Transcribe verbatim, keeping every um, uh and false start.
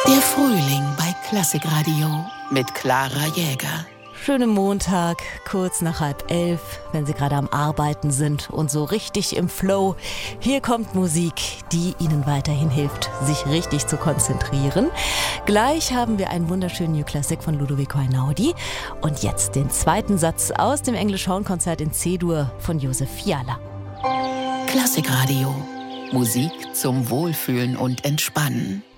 Der Frühling bei Klassikradio mit Clara Jäger. Schönen Montag, kurz nach halb elf, wenn Sie gerade am Arbeiten sind und so richtig im Flow. Hier kommt Musik, die Ihnen weiterhin hilft, sich richtig zu konzentrieren. Gleich haben wir einen wunderschönen New Classic von Ludovico Einaudi und jetzt den zweiten Satz aus dem Englisch-Horn-Konzert in C-Dur von Josef Fiala. Klassikradio. Musik zum Wohlfühlen und Entspannen.